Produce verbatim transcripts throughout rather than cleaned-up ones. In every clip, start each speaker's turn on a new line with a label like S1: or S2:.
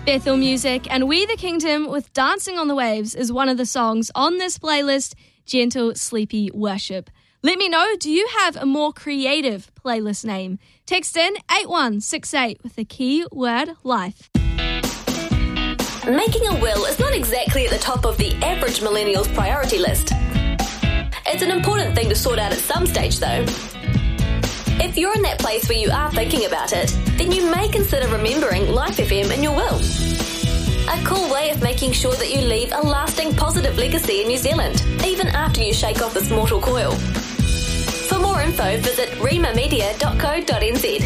S1: Bethel Music and We the Kingdom with Dancing on the Waves is one of the songs on this playlist, Gentle Sleepy Worship. Let me know, do you have a more creative playlist name? Text in eight one six eight with the keyword life.
S2: Making a will is not exactly at the top of the average millennial's priority list. It's an important thing to sort out at some stage though. If you're in that place where you are thinking about it, then you may consider remembering Life F M in your will. A cool way of making sure that you leave a lasting positive legacy in New Zealand, even after you shake off this mortal coil. For more info, visit rima media dot co dot n z.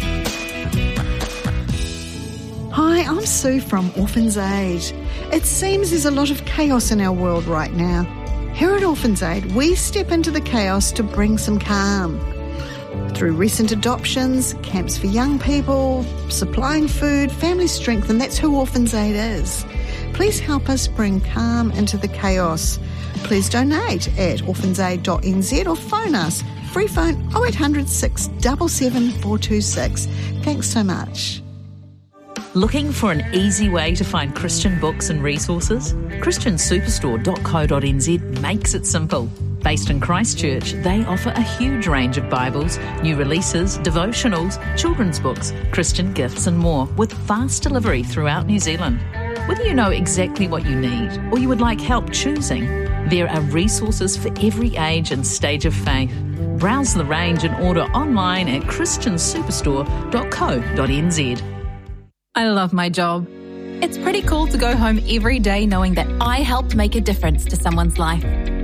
S3: Hi, I'm Sue from Orphans Aid. It seems there's a lot of chaos in our world right now. Here at Orphans Aid, we step into the chaos to bring some calm. Through recent adoptions, camps for young people, supplying food, family strength, and that's who Orphans Aid is. Please help us bring calm into the chaos. Please donate at orphans aid dot n z or phone us. Free phone oh eight hundred, six seven seven, four two six. Thanks so much.
S4: Looking for an easy way to find Christian books and resources? christian superstore dot co dot n z makes it simple. Based in Christchurch, they offer a huge range of Bibles, new releases, devotionals, children's books, Christian gifts and more, with fast delivery throughout New Zealand. Whether you know exactly what you need or you would like help choosing, there are resources for every age and stage of faith. Browse the range and order online at christian superstore dot co dot n z.
S5: I love my job. It's pretty cool to go home every day knowing that I helped make a difference to someone's life.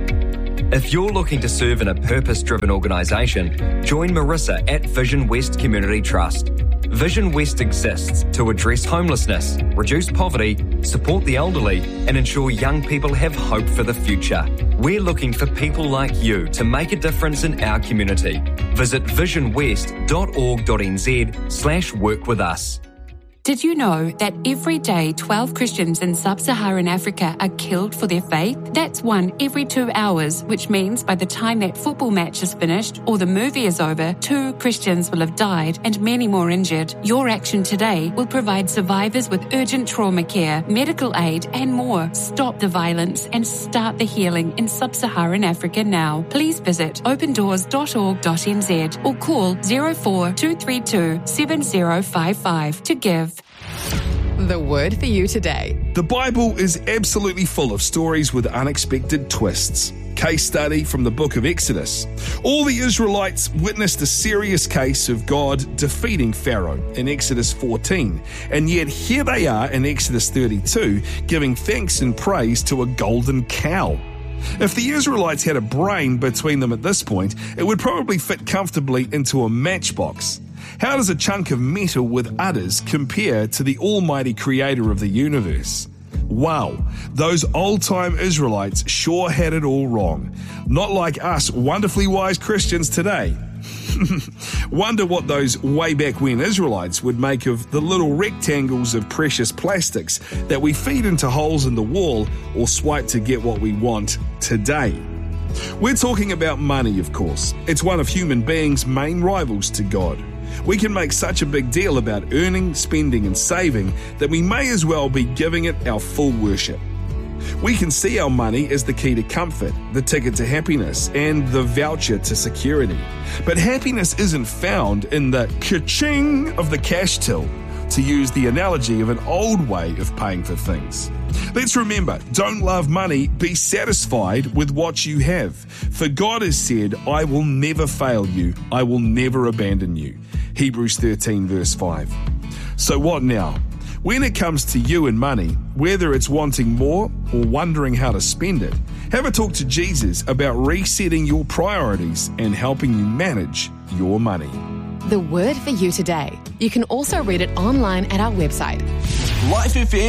S6: If you're looking to serve in a purpose-driven organisation, join Marissa at Vision West Community Trust. Vision West exists to address homelessness, reduce poverty, support the elderly, and ensure young people have hope for the future. We're looking for people like you to make a difference in our community. Visit vision west dot org dot n z slash work with us.
S7: Did you know that every day twelve Christians in sub-Saharan Africa are killed for their faith? That's one every two hours, which means by the time that football match is finished or the movie is over, two Christians will have died and many more injured. Your action today will provide survivors with urgent trauma care, medical aid and more. Stop the violence and start the healing in sub-Saharan Africa now. Please visit open doors dot org dot n z or call zero four two three two seven zero five five to give.
S8: The word for you today.
S9: The Bible is absolutely full of stories with unexpected twists. Case study from the book of Exodus. All the Israelites witnessed a serious case of God defeating Pharaoh in Exodus fourteen, and yet here they are in Exodus thirty-two giving thanks and praise to a golden cow. If the Israelites had a brain between them at this point, it would probably fit comfortably into a matchbox. How does a chunk of metal with udders compare to the almighty creator of the universe? Wow, those old-time Israelites sure had it all wrong. Not like us wonderfully wise Christians today. Wonder what those way back when Israelites would make of the little rectangles of precious plastics that we feed into holes in the wall or swipe to get what we want today. We're talking about money, of course. It's one of human beings' main rivals to God. We can make such a big deal about earning, spending and saving that we may as well be giving it our full worship. We can see our money as the key to comfort, the ticket to happiness, and the voucher to security. But happiness isn't found in the ka-ching of the cash till, to use the analogy of an old way of paying for things. Let's remember, don't love money, be satisfied with what you have. For God has said, I will never fail you, I will never abandon you. Hebrews thirteen verse five. So what now? When it comes to you and money, whether it's wanting more or wondering how to spend it, have a talk to Jesus about resetting your priorities and helping you manage your money.
S8: The word for you today. You can also read it online at our website.
S10: Life F M.